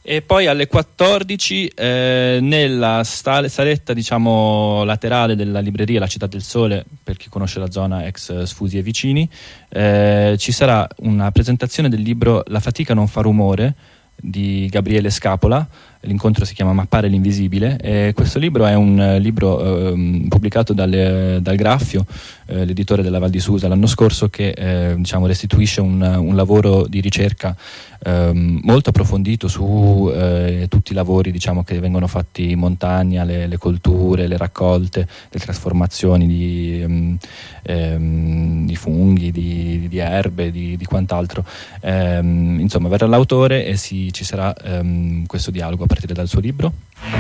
E poi alle 14 nella saletta, diciamo, laterale della libreria La Città del Sole, per chi conosce la zona ex Sfusi e vicini, ci sarà una presentazione del libro La fatica non fa rumore di Gabriele Scapola. L'incontro si chiama Mappare l'invisibile, e questo libro è un libro pubblicato dal Graffio, l'editore della Val di Susa, l'anno scorso, che diciamo restituisce un lavoro di ricerca molto approfondito su tutti i lavori, diciamo, che vengono fatti in montagna, le colture, le raccolte, le trasformazioni di funghi, di erbe, di quant'altro. Insomma, verrà l'autore e ci sarà questo dialogo a partire dal suo libro.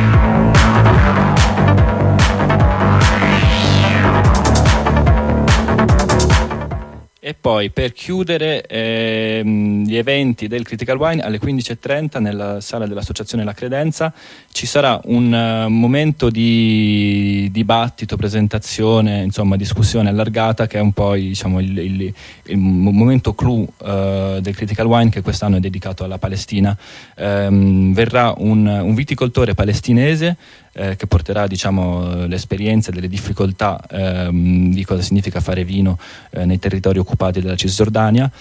E poi, per chiudere gli eventi del Critical Wine, alle 15:30 nella sala dell'Associazione La Credenza ci sarà un momento di dibattito, presentazione, insomma discussione allargata, che è un po' diciamo, il momento clou del Critical Wine, che quest'anno è dedicato alla Palestina. Verrà un viticoltore palestinese che porterà, diciamo, l'esperienza delle difficoltà di cosa significa fare vino nei territori occupati dalla Cisgiordania.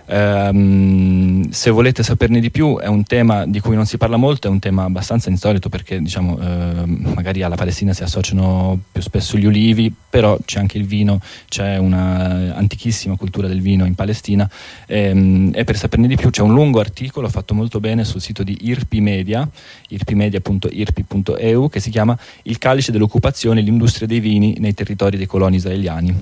Se volete saperne di più, è un tema di cui non si parla molto, è un tema abbastanza insolito, perché diciamo magari alla Palestina si associano più spesso gli ulivi, però c'è anche il vino, c'è una antichissima cultura del vino in Palestina, e per saperne di più c'è un lungo articolo fatto molto bene sul sito di IRPI Media, irpimedia.irpi.eu, che si chiama Il calice dell'occupazione e l'industria dei vini nei territori dei coloni israeliani.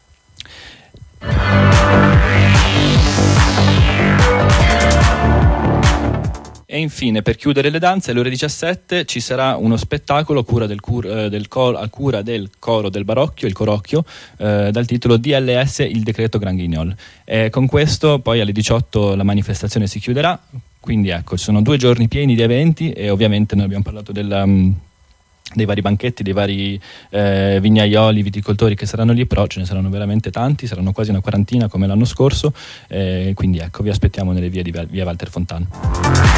E infine, per chiudere le danze, alle ore 17 ci sarà uno spettacolo a cura del coro del Barocchio, il Corocchio, dal titolo DLS, il decreto Gran Guignol. Con questo poi alle 18 la manifestazione si chiuderà, quindi ecco, ci sono 2 giorni pieni di eventi, e ovviamente noi abbiamo parlato dei vari banchetti, dei vari vignaioli, viticoltori che saranno lì, però ce ne saranno veramente tanti, saranno quasi una quarantina come l'anno scorso, quindi ecco, vi aspettiamo nelle vie di via Walter Fontana.